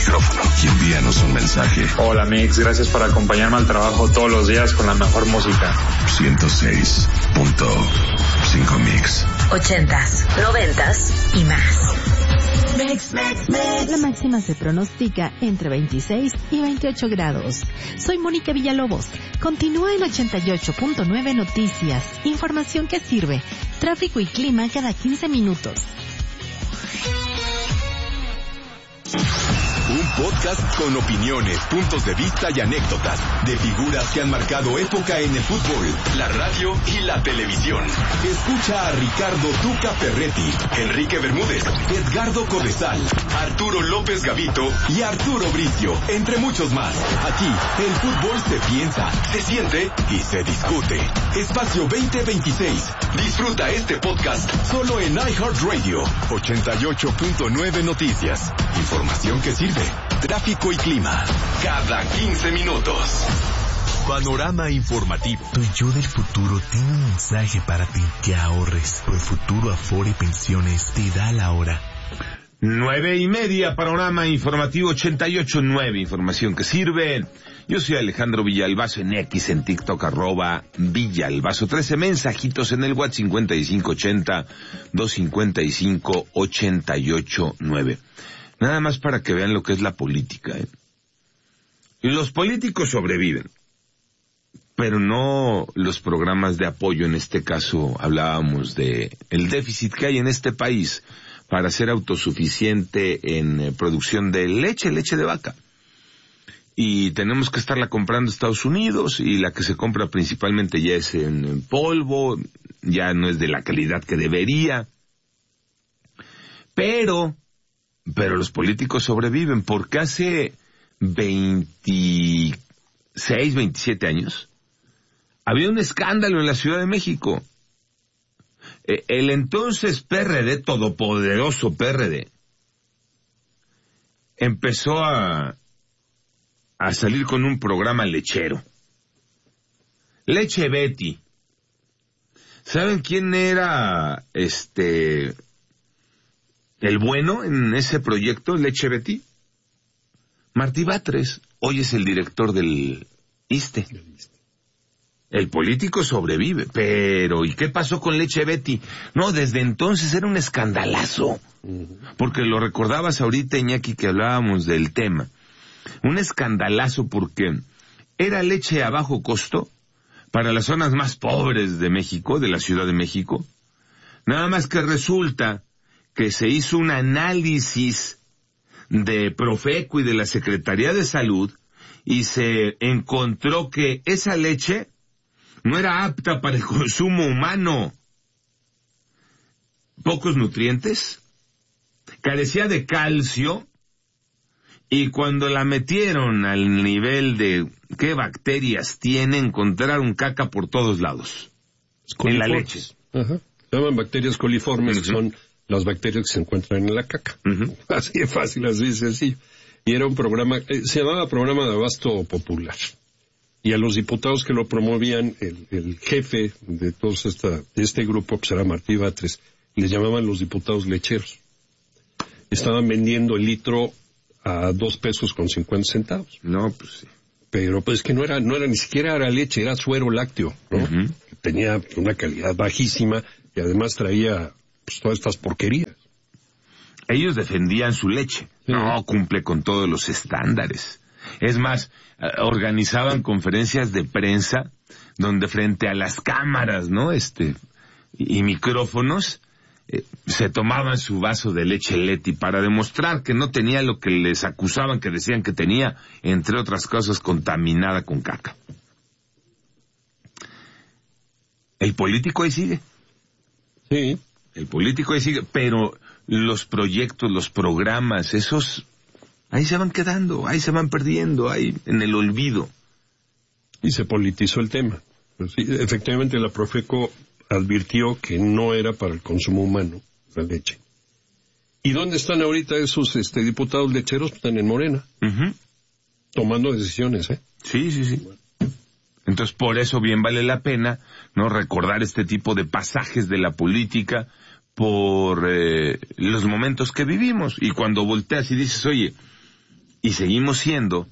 micrófono y envíanos un mensaje. Hola Mix, gracias por acompañarme al trabajo todos los días con la mejor música. 106.5 Mix. 80s, 90s y más. Mix. La máxima se pronostica entre 26 y 28 grados. Soy Mónica Villalobos. Continúa en 88.9 Noticias. Información que sirve. Tráfico y clima cada 15 minutos. Un podcast con opiniones, puntos de vista y anécdotas de figuras que han marcado época en el fútbol, la radio y la televisión. Escucha a Ricardo Tuca Ferretti, Enrique Bermúdez, Edgardo Codesal, Arturo López Gavito y Arturo Bricio, entre muchos más. Aquí, el fútbol se piensa, se siente y se discute. Espacio 2026. Disfruta este podcast solo en iHeartRadio. 88.9 Noticias. Información que sirve. Tráfico y clima. Cada 15 minutos. Panorama informativo. Tu yo del futuro tiene un mensaje para ti. Que ahorres. Profuturo Afore Pensiones te da la hora. 9:30, panorama informativo 88.9, información que sirve. Yo soy Alejandro Villalbazo en X, en TikTok, @Villalbazo. 13 mensajitos en el WhatsApp 5580-255-889. Nada más para que vean lo que es la política, Los políticos sobreviven, pero no los programas de apoyo. En este caso hablábamos de el déficit que hay en este país para ser autosuficiente en producción de leche de vaca. Y tenemos que estarla comprando Estados Unidos, y la que se compra principalmente ya es en polvo, ya no es de la calidad que debería. Pero los políticos sobreviven, porque hace 26, 27 años había un escándalo en la Ciudad de México. El entonces PRD, todopoderoso PRD, empezó a salir con un programa lechero. Leche Betty. ¿Saben quién era el bueno en ese proyecto, Leche Betty? Martí Batres. Hoy es el director del ISSSTE. El político sobrevive, pero ¿y qué pasó con Leche Betty? No, desde entonces era un escandalazo. Porque lo recordabas ahorita, Iñaki, que hablábamos del tema. Un escandalazo porque era leche a bajo costo para las zonas más pobres de México, de la Ciudad de México. Nada más que resulta que se hizo un análisis de Profeco y de la Secretaría de Salud y se encontró que esa leche no era apta para el consumo humano. Pocos nutrientes, carecía de calcio, y cuando la metieron al nivel de qué bacterias tiene, encontraron caca por todos lados. En la leche. Ajá. Se llaman bacterias coliformes, que son las bacterias que se encuentran en la caca. Así de fácil, así de sencillo. Y era un programa, se llamaba Programa de Abasto Popular. Y a los diputados que lo promovían, el jefe de todos este grupo, que será Martí Batres, les llamaban los diputados lecheros. Estaban vendiendo el litro a $2.50. No, pues sí. Pero pues que no era ni siquiera era leche, era suero lácteo, ¿no? Tenía una calidad bajísima y además traía pues todas estas porquerías. Ellos defendían su leche. No cumple con todos los estándares. Es más, organizaban conferencias de prensa donde frente a las cámaras, ¿no? Y micrófonos, se tomaban su vaso de leche Leti para demostrar que no tenía lo que les acusaban, que decían que tenía, entre otras cosas, contaminada con caca. El político ahí sigue. Sí. El político ahí sigue, pero los proyectos, los programas, esos ahí se van quedando, ahí se van perdiendo, ahí en el olvido. Y se politizó el tema. Pues sí, efectivamente la Profeco advirtió que no era para el consumo humano la leche. ¿Y dónde están ahorita esos diputados lecheros? Están en Morena, tomando decisiones, Sí. Entonces, por eso bien vale la pena, ¿no?, recordar este tipo de pasajes de la política por los momentos que vivimos. Y cuando volteas y dices, oye, y seguimos siendo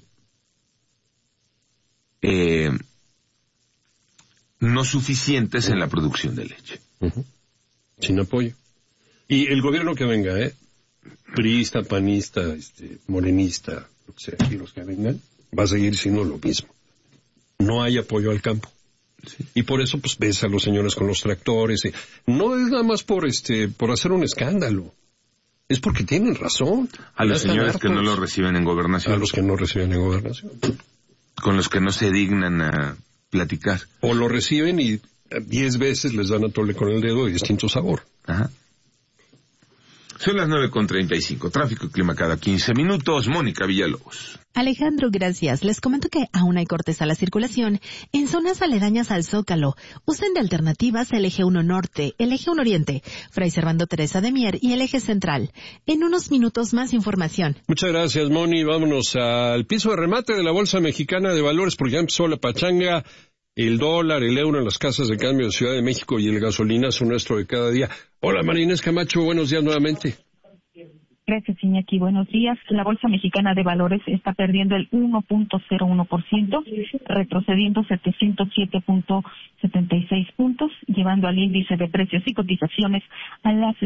no suficientes en la producción de leche. Sin apoyo. Y el gobierno que venga, priista, panista, morenista, lo que sea, y los que vengan, va a seguir siendo lo mismo. No hay apoyo al campo. Sí. Y por eso, pues, ves a los señores con los tractores. No es nada más por hacer un escándalo. Es porque tienen razón. A los señores que no lo reciben en gobernación. A los que no reciben en gobernación. Con los que no se dignan a platicar. O lo reciben y 10 veces les dan a tole con el dedo de distinto sabor. Ajá. Son las 9:35. Tráfico y clima cada 15 minutos. Mónica Villalobos. Alejandro, gracias. Les comento que aún hay cortes a la circulación en zonas aledañas al Zócalo. Usen de alternativas el eje 1 Norte, el eje 1 Oriente, Fray Servando Teresa de Mier y el eje Central. En unos minutos más información. Muchas gracias, Moni. Vámonos al piso de remate de la Bolsa Mexicana de Valores porque ya empezó la pachanga. El dólar, el euro en las casas de cambio de Ciudad de México y el gasolinazo nuestro de cada día. Hola, María Inés Camacho, buenos días nuevamente. Gracias, Iñaki. Buenos días. La Bolsa Mexicana de Valores está perdiendo el 1.01%, retrocediendo 707.76 puntos, llevando al índice de precios y cotizaciones a las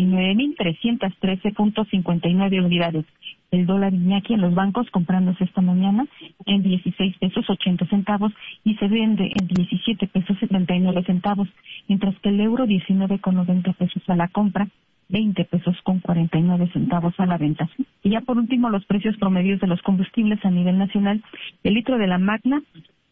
69.313.59 unidades. El dólar, Iñaki, en los bancos comprándose esta mañana en 16 pesos 80 centavos y se vende en 17 pesos 79 centavos, mientras que el euro 19,90 pesos a la compra, 20 pesos con 49 centavos a la venta. Y ya por último, los precios promedios de los combustibles a nivel nacional. El litro de la Magna,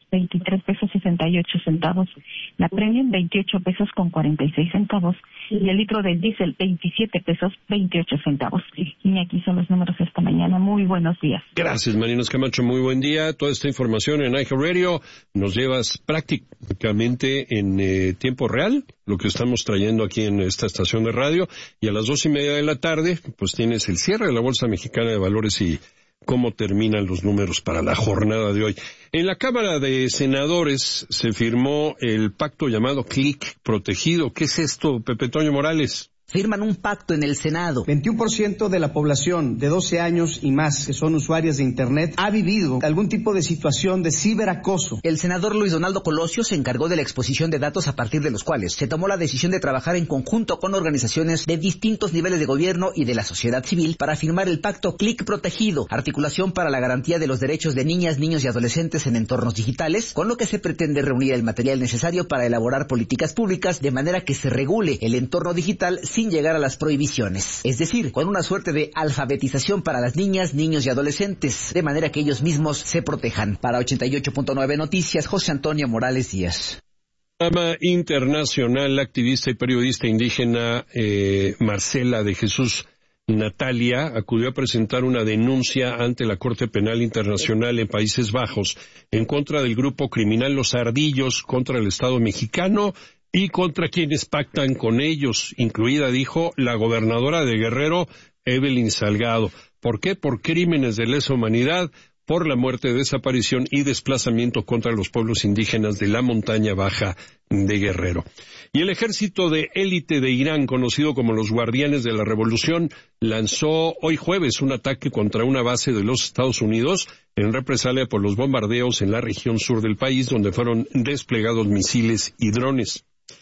23 pesos 68 centavos. La Premium, 28 pesos con 46 centavos. Y el litro del diésel, 27 pesos 28 centavos. Y aquí son los números esta mañana. Muy buenos días. Gracias, Marinos Camacho. Muy buen día. Toda esta información en iHeartRadio nos llevas prácticamente en tiempo real, lo que estamos trayendo aquí en esta estación de radio. Y a las 2:30 de la tarde, pues tienes el cierre de la Bolsa Mexicana de Valores y cómo terminan los números para la jornada de hoy. En la Cámara de Senadores se firmó el pacto llamado Click Protegido. ¿Qué es esto, Pepe Toño Morales? Firman un pacto en el Senado. 21% de la población de 12 años y más que son usuarias de Internet ha vivido algún tipo de situación de ciberacoso. El senador Luis Donaldo Colosio se encargó de la exposición de datos a partir de los cuales se tomó la decisión de trabajar en conjunto con organizaciones de distintos niveles de gobierno y de la sociedad civil para firmar el pacto Click Protegido, articulación para la garantía de los derechos de niñas, niños y adolescentes en entornos digitales, con lo que se pretende reunir el material necesario para elaborar políticas públicas de manera que se regule el entorno digital sin llegar a las prohibiciones, es decir, con una suerte de alfabetización para las niñas, niños y adolescentes, de manera que ellos mismos se protejan. Para 88.9 Noticias, José Antonio Morales Díaz. Dama internacional, la activista y periodista indígena Marcela de Jesús Natalia acudió a presentar una denuncia ante la Corte Penal Internacional en Países Bajos en contra del grupo criminal Los Ardillos, contra el Estado mexicano y contra quienes pactan con ellos, incluida, dijo, la gobernadora de Guerrero, Evelyn Salgado. ¿Por qué? Por crímenes de lesa humanidad, por la muerte, desaparición y desplazamiento contra los pueblos indígenas de la montaña baja de Guerrero. Y el ejército de élite de Irán, conocido como los Guardianes de la Revolución, lanzó hoy jueves un ataque contra una base de los Estados Unidos en represalia por los bombardeos en la región sur del país, donde fueron desplegados misiles y drones.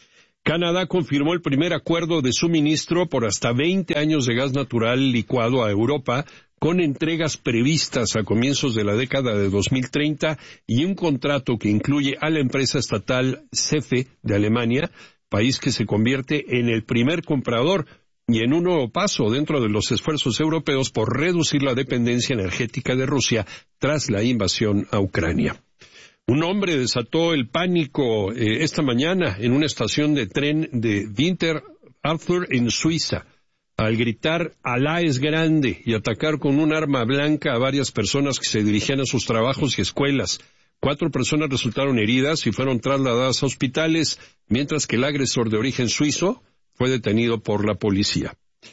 Canadá confirmó el primer acuerdo de suministro por hasta 20 años de gas natural licuado a Europa, con entregas previstas a comienzos de la década de 2030 y un contrato que incluye a la empresa estatal CFE de Alemania, país que se convierte en el primer comprador y en un nuevo paso dentro de los esfuerzos europeos por reducir la dependencia energética de Rusia tras la invasión a Ucrania. Un hombre desató el pánico esta mañana en una estación de tren de Winter Arthur en Suiza, al gritar "Alá es grande" y atacar con un arma blanca a varias personas que se dirigían a sus trabajos y escuelas. 4 personas resultaron heridas y fueron trasladadas a hospitales, mientras que el agresor de origen suizo fue detenido por la policía.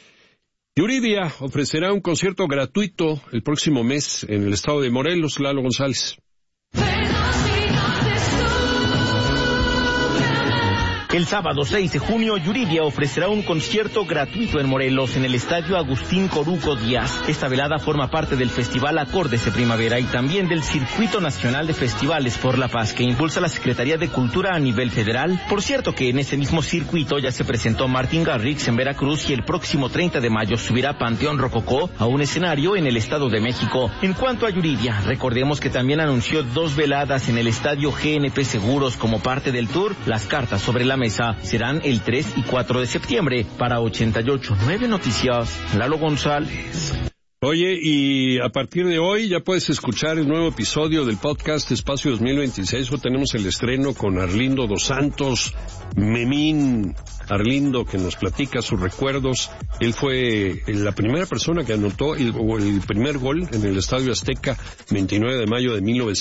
Yuridia ofrecerá un concierto gratuito el próximo mes en el estado de Morelos. Lalo González. El sábado 6 de junio, Yuridia ofrecerá un concierto gratuito en Morelos, en el Estadio Agustín Coruco Díaz. Esta velada forma parte del Festival Acordes de Primavera y también del Circuito Nacional de Festivales por la Paz, que impulsa la Secretaría de Cultura a nivel federal. Por cierto que en ese mismo circuito ya se presentó Martin Garrix en Veracruz y el próximo 30 de mayo subirá Panteón Rococó a un escenario en el Estado de México. En cuanto a Yuridia, recordemos que también anunció 2 veladas en el Estadio GNP Seguros como parte del tour. Las cartas sobre la mesa serán el 3 y 4 de septiembre. Para 88.9 Noticias, Lalo González. Oye, y a partir de hoy ya puedes escuchar el nuevo episodio del podcast Espacio 2026. Hoy tenemos el estreno con Arlindo Dos Santos, Memín Arlindo, que nos platica sus recuerdos. Él fue la primera persona que anotó el primer gol en el Estadio Azteca, 29 de mayo de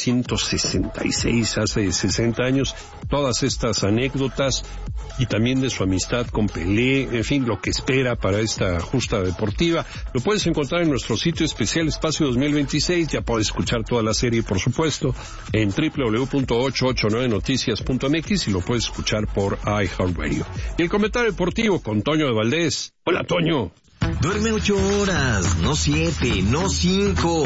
1966, hace 60 años. Todas estas anécdotas y también de su amistad con Pelé, en fin, lo que espera para esta justa deportiva. Lo puedes encontrar en nuestro sitio especial Espacio 2026. Ya puedes escuchar toda la serie, por supuesto, en www.889noticias.mx y lo puedes escuchar por iHeartRadio. Y el comentario deportivo con Toño de Valdés. Hola, Toño. Duerme 8 horas, no 7, no 5,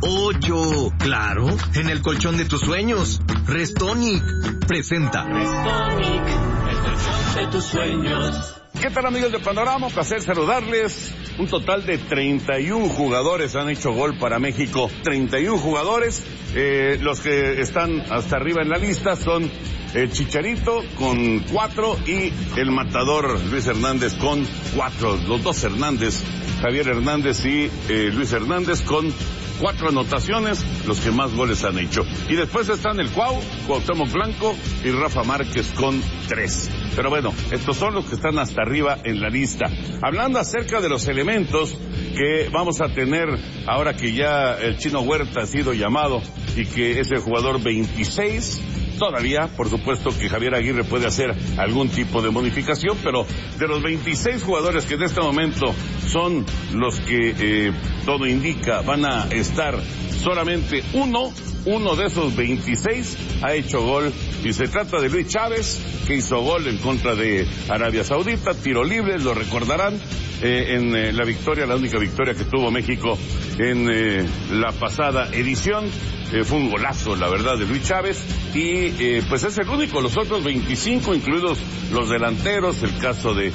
8. Claro, en el colchón de tus sueños. Restonic presenta. Restonic, el colchón de tus sueños. ¿Qué tal, amigos de Panorama? Placer saludarles. Un total de 31 jugadores han hecho gol para México. 31 jugadores. Los que están hasta arriba en la lista son el Chicharito con 4 y el matador Luis Hernández con 4. Los dos Hernández, Javier Hernández y Luis Hernández, con 4 anotaciones, los que más goles han hecho. Y después están el Cuau, Cuauhtémoc Blanco y Rafa Márquez con 3. Pero bueno, estos son los que están hasta arriba en la lista. Hablando acerca de los elementos que vamos a tener ahora que ya el Chino Huerta ha sido llamado y que es el jugador 26, todavía, por supuesto, que Javier Aguirre puede hacer algún tipo de modificación, pero de los 26 jugadores que en este momento son los que todo indica van a estar, solamente uno de esos 26 ha hecho gol, y se trata de Luis Chávez, que hizo gol en contra de Arabia Saudita, tiro libre, lo recordarán, en la victoria, la única victoria que tuvo México en la pasada edición. Fue un golazo, la verdad, de Luis Chávez, y pues es el único. Los otros 25, incluidos los delanteros, el caso de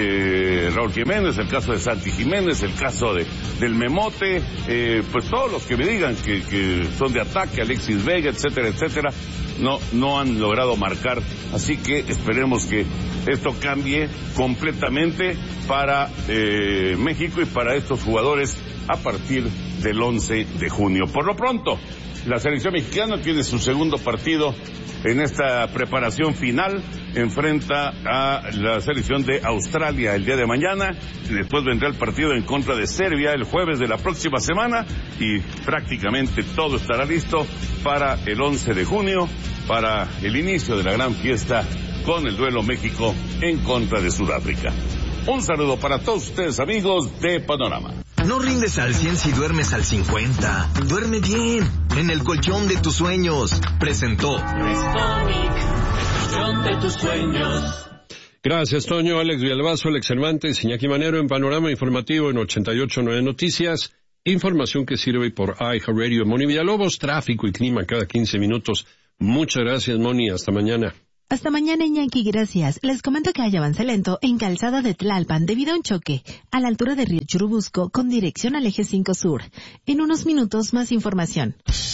Raúl Jiménez, el caso de Santi Jiménez, el caso del Memote, pues todos los que me digan que son de ataque, Alexis Vega, etcétera, etcétera, no han logrado marcar. Así que esperemos que esto cambie completamente para México y para estos jugadores a partir del 11 de junio. Por lo pronto, la selección mexicana tiene su segundo partido en esta preparación final. Enfrenta a la selección de Australia el día de mañana. Después vendrá el partido en contra de Serbia el jueves de la próxima semana. Y prácticamente todo estará listo para el 11 de junio, para el inicio de la gran fiesta con el duelo México en contra de Sudáfrica. Un saludo para todos ustedes, amigos de Panorama. No rindes al 100 si duermes al 50. Duerme bien, en el colchón de tus sueños. Presentó Restonic, el colchón de tus sueños. Gracias, Toño. Alex Villalbazo, Alex Cervantes, Iñaki Manero en Panorama Informativo en 88.9 Noticias. Información que sirve por iHeartRadio. Moni Villalobos, tráfico y clima cada 15 minutos. Muchas gracias, Moni. Hasta mañana. Hasta mañana, Iñaki, gracias. Les comento que hay avance lento en Calzada de Tlalpan debido a un choque a la altura de Río Churubusco con dirección al eje 5 Sur. En unos minutos más información.